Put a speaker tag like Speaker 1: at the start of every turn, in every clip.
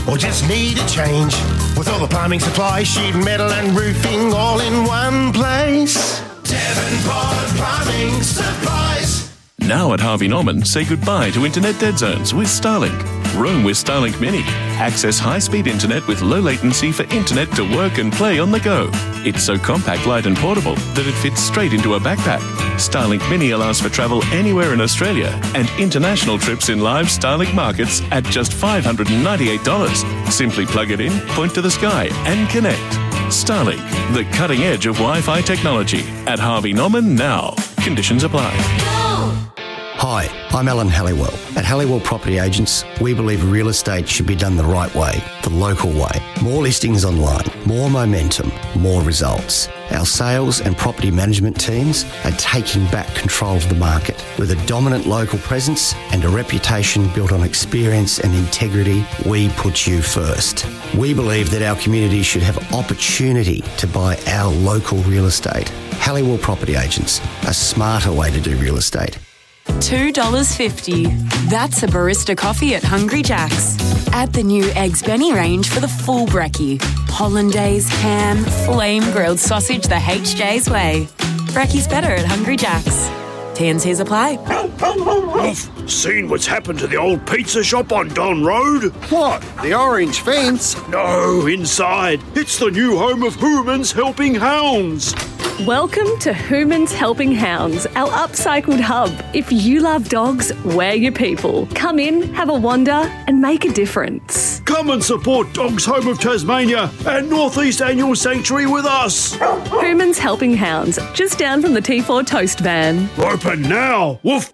Speaker 1: Or just need a change? With all the plumbing supplies, sheet metal and roofing all in one place. Devonport Plumbing Supplies.
Speaker 2: Now at Harvey Norman, say goodbye to internet dead zones with Starlink. Roam with Starlink Mini. Access high-speed internet with low latency for internet to work and play on the go. It's so compact, light and portable that it fits straight into a backpack. Starlink Mini allows for travel anywhere in Australia and international trips in live Starlink markets at just $598. Simply plug it in, point to the sky and connect. Starlink, the cutting edge of Wi-Fi technology. At Harvey Norman now. Conditions apply.
Speaker 3: Hi, I'm Alan Halliwell. At Halliwell Property Agents, we believe real estate should be done the right way, the local way. More listings online, more momentum, more results. Our sales and property management teams are taking back control of the market. With a dominant local presence and a reputation built on experience and integrity, we put you first. We believe that our community should have opportunity to buy our local real estate. Halliwell Property Agents, a smarter way to do real estate.
Speaker 4: $2.50. That's a barista coffee at Hungry Jack's. Add the new Eggs Benny range for the full brekkie. Hollandaise, ham, flame grilled sausage the HJ's way. Brekkie's better at Hungry Jack's. T&Cs apply.
Speaker 5: Seen what's happened to the old pizza shop on Don Road?
Speaker 6: What? The orange fence?
Speaker 5: No, inside. It's the new home of Hooman's Helping Hounds.
Speaker 7: Welcome to Hooman's Helping Hounds, our upcycled hub. If you love dogs, we're your people. Come in, have a wander and make a difference.
Speaker 5: Come and support Dogs Home of Tasmania and North East Annual Sanctuary with us.
Speaker 7: Hooman's Helping Hounds, just down from the T4 Toast van.
Speaker 5: Open now. Woof.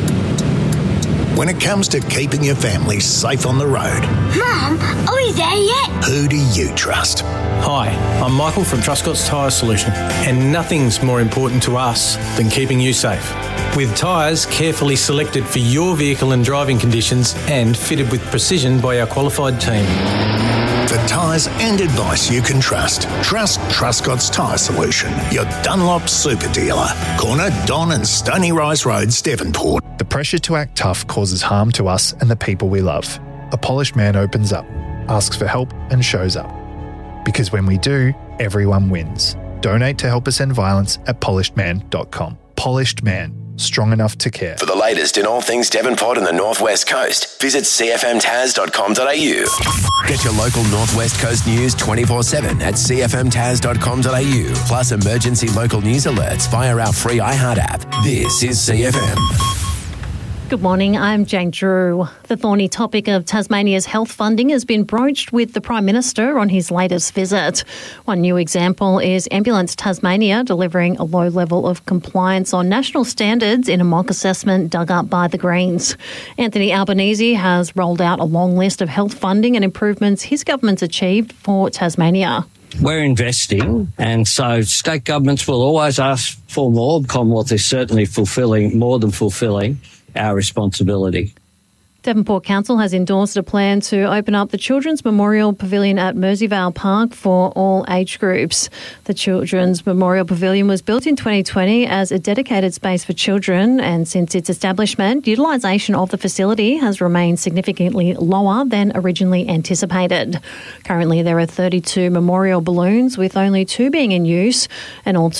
Speaker 8: When it comes to keeping your family safe on the road,
Speaker 9: Mum, are we there yet?
Speaker 8: who do you trust?
Speaker 10: Hi, I'm Michael from Truscott's Tyre Solution, and nothing's more important to us than keeping you safe. With tyres carefully selected for your vehicle and driving conditions and fitted with precision by our qualified team.
Speaker 8: For tyres and advice you can trust, trust Truscott's Tyre Solution, your Dunlop super dealer. Corner Don and Stony Rise Roads, Devonport.
Speaker 11: The pressure to act tough causes harm to us and the people we love. A polished man opens up, asks for help and shows up. Because when we do, everyone wins. Donate to help us end violence at polishedman.com. Polished Man, strong enough to care.
Speaker 12: For the latest in all things Devonport and the North West Coast, visit cfmtaz.com.au. Get your local North West Coast news 24/7 at cfmtaz.com.au. Plus emergency local news alerts via our free iHeart app. This is CFM.
Speaker 13: Good morning, I'm Jane Drew. The thorny topic of Tasmania's health funding has been broached with the Prime Minister on his latest visit. One new example is Ambulance Tasmania delivering a low level of compliance on national standards in a mock assessment dug up by the Greens. Anthony Albanese has rolled out a long list of health funding and improvements his government's achieved for Tasmania.
Speaker 14: We're investing, and so state governments will always ask for more. Commonwealth is certainly more than fulfilling our responsibility.
Speaker 13: Devonport Council has endorsed a plan to open up the Children's Memorial Pavilion at Merseyvale Park for all age groups. The Children's Memorial Pavilion was built in 2020 as a dedicated space for children, and since its establishment, utilisation of the facility has remained significantly lower than originally anticipated. Currently, there are 32 memorial balloons, with only 2 being in use, and all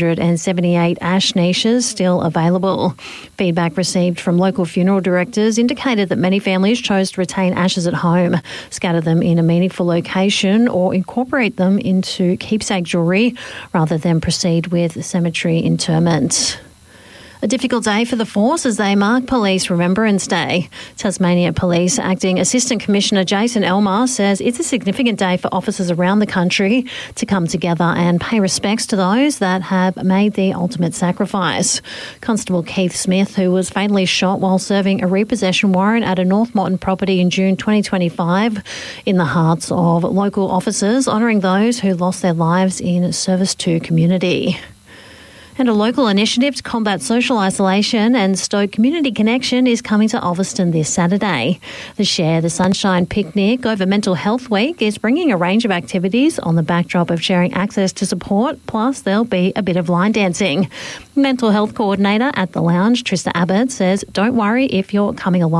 Speaker 13: 278 ash niches still available. Feedback received from local funeral directors indicated that many families chose to retain ashes at home, scatter them in a meaningful location, or incorporate them into keepsake jewellery rather than proceed with cemetery interment. A difficult day for the force as they mark Police Remembrance Day. Tasmania Police Acting Assistant Commissioner Jason Elmer says it's a significant day for officers around the country to come together and pay respects to those that have made the ultimate sacrifice. Constable Keith Smith, who was fatally shot while serving a repossession warrant at a North Moreton property in June 2025, in the hearts of local officers, honouring those who lost their lives in service to community. And a local initiative to combat social isolation and stoke community connection is coming to Ulverston this Saturday. The Share the Sunshine Picnic over Mental Health Week is bringing a range of activities on the backdrop of sharing access to support, plus there'll be a bit of line dancing. Mental Health Coordinator at the Lounge, Trista Abbott, says don't worry if you're coming alone.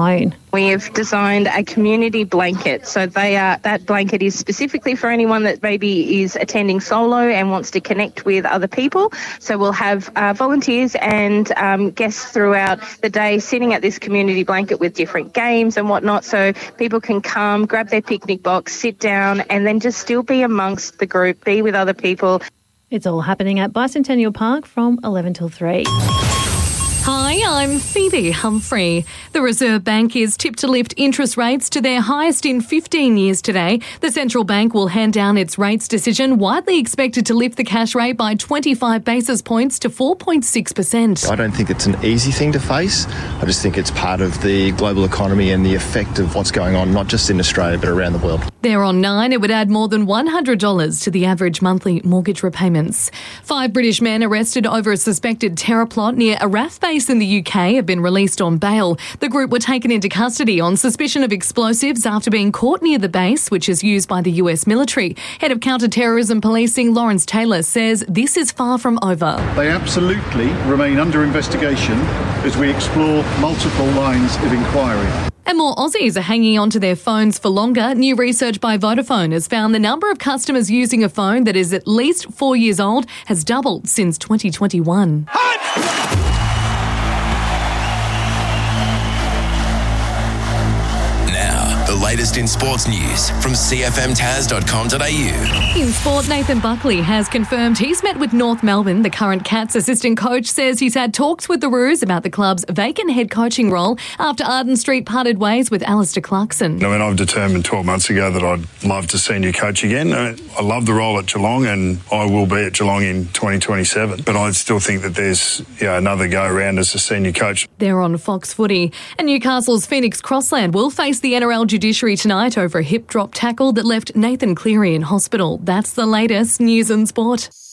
Speaker 15: We have designed a community blanket. So that blanket is specifically for anyone that maybe is attending solo and wants to connect with other people. So we'll have volunteers and guests throughout the day sitting at this community blanket with different games and whatnot. So people can come, grab their picnic box, sit down, and then just still be amongst the group, be with other people.
Speaker 13: It's all happening at Bicentennial Park from 11 till 3.
Speaker 16: Hi, I'm Phoebe Humphrey. The Reserve Bank is tipped to lift interest rates to their highest in 15 years today. The central bank will hand down its rates decision, widely expected to lift the cash rate by 25 basis points to 4.6%.
Speaker 17: I don't think it's an easy thing to face. I just think it's part of the global economy and the effect of what's going on, not just in Australia, but around the world.
Speaker 16: There on 9, it would add more than $100 to the average monthly mortgage repayments. 5 British men arrested over a suspected terror plot near a RAF base in the UK have been released on bail. The group were taken into custody on suspicion of explosives after being caught near the base, which is used by the US military. Head of Counter-Terrorism Policing, Lawrence Taylor, says this is far from over.
Speaker 18: They absolutely remain under investigation as we explore multiple lines of inquiry.
Speaker 16: And more Aussies are hanging onto their phones for longer. New research by Vodafone has found the number of customers using a phone that is at least 4 years old has doubled since 2021.
Speaker 12: The latest in sports news from cfmtaz.com.au.
Speaker 16: In sport, Nathan Buckley has confirmed he's met with North Melbourne. The current Cats assistant coach says he's had talks with the Roos about the club's vacant head coaching role after Arden Street parted ways with Alistair Clarkson.
Speaker 19: I mean, I've determined 12 months ago that I'd love to senior coach again. I love the role at Geelong and I will be at Geelong in 2027. But I still think that there's another go around as a senior coach.
Speaker 16: They're on Fox Footy. And Newcastle's Phoenix Crossland will face the NRL judiciary tonight over a hip drop tackle that left Nathan Cleary in hospital. That's the latest news and sport.